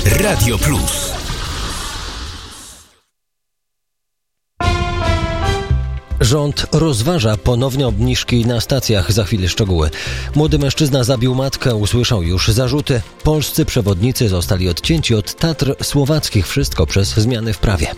Radio Plus. Rząd rozważa ponownie obniżki na stacjach. Za chwilę szczegóły. Młody mężczyzna zabił matkę, usłyszał już zarzuty. Polscy przewodnicy zostali odcięci od Tatr słowackich. Wszystko przez zmiany w prawie.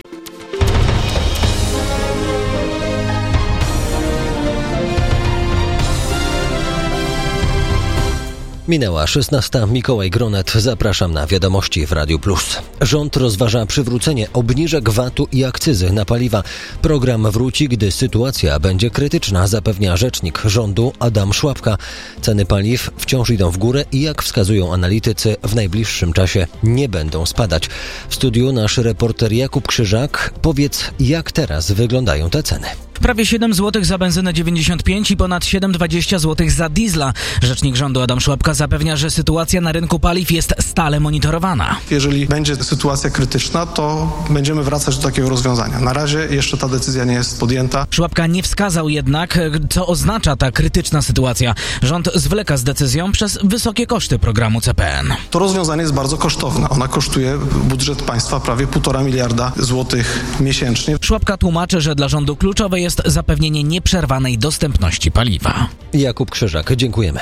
Minęła 16. Mikołaj Gronet. Zapraszam na wiadomości w Radiu Plus. Rząd rozważa przywrócenie obniżek VAT-u i akcyzy na paliwa. Program wróci, gdy sytuacja będzie krytyczna, zapewnia rzecznik rządu Adam Szłapka. Ceny paliw wciąż idą w górę i jak wskazują analitycy, w najbliższym czasie nie będą spadać. W studiu nasz reporter Jakub Krzyżak. Powiedz, jak teraz wyglądają te ceny? Prawie 7 zł za benzynę 95 i ponad 7,20 zł za diesla. Rzecznik rządu Adam Szłapka zapewnia, że sytuacja na rynku paliw jest stale monitorowana. Jeżeli będzie sytuacja krytyczna, to będziemy wracać do takiego rozwiązania. Na razie jeszcze ta decyzja nie jest podjęta. Szłapka nie wskazał jednak, co oznacza ta krytyczna sytuacja. Rząd zwleka z decyzją przez wysokie koszty programu CPN. To rozwiązanie jest bardzo kosztowne. Ona kosztuje budżet państwa prawie 1,5 miliarda złotych miesięcznie. Szłapka tłumaczy, że dla rządu kluczowe jest zapewnienie nieprzerwanej dostępności paliwa. Jakub Krzyżak, dziękujemy.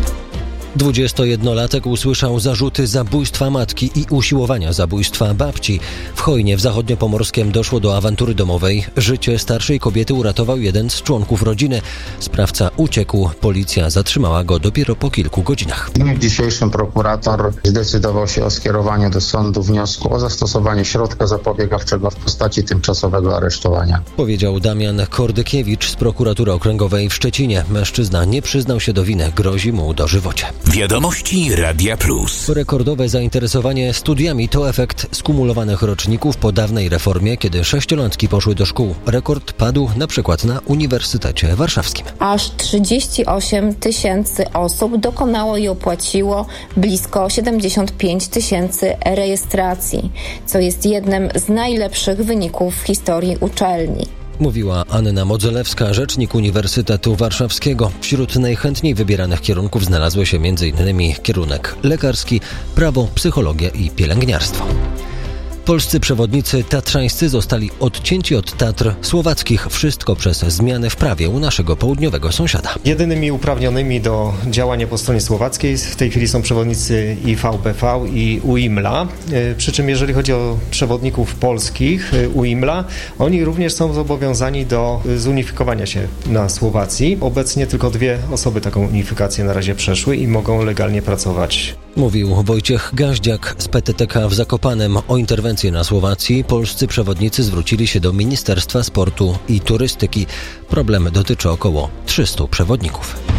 21-latek usłyszał zarzuty zabójstwa matki i usiłowania zabójstwa babci. W Chojnie w Zachodniopomorskiem doszło do awantury domowej. Życie starszej kobiety uratował jeden z członków rodziny. Sprawca uciekł. Policja zatrzymała go dopiero po kilku godzinach. W dniu dzisiejszym prokurator zdecydował się o skierowaniu do sądu wniosku o zastosowanie środka zapobiegawczego w postaci tymczasowego aresztowania. Powiedział Damian Kordykiewicz z prokuratury okręgowej w Szczecinie. Mężczyzna nie przyznał się do winy. Grozi mu dożywocie. Wiadomości Radia Plus. Rekordowe zainteresowanie studiami to efekt skumulowanych roczników po dawnej reformie, kiedy sześciolatki poszły do szkół. Rekord padł na przykład na Uniwersytecie Warszawskim. Aż 38 tysięcy osób dokonało i opłaciło blisko 75 tysięcy rejestracji, co jest jednym z najlepszych wyników w historii uczelni. Mówiła Anna Modzelewska, rzecznik Uniwersytetu Warszawskiego. Wśród najchętniej wybieranych kierunków znalazły się m.in. kierunek lekarski, prawo, psychologia i pielęgniarstwo. Polscy przewodnicy tatrzańscy zostali odcięci od Tatr słowackich. Wszystko przez zmiany w prawie u naszego południowego sąsiada. Jedynymi uprawnionymi do działania po stronie słowackiej w tej chwili są przewodnicy IVBV i UIMLA. Przy czym jeżeli chodzi o przewodników polskich UIMLA, oni również są zobowiązani do zunifikowania się na Słowacji. Obecnie tylko 2 osoby taką unifikację na razie przeszły i mogą legalnie pracować. Mówił Wojciech Gaździak z PTTK w Zakopanem. O interwencję na Słowacji polscy przewodnicy zwrócili się do Ministerstwa Sportu i Turystyki. Problem dotyczy około 300 przewodników.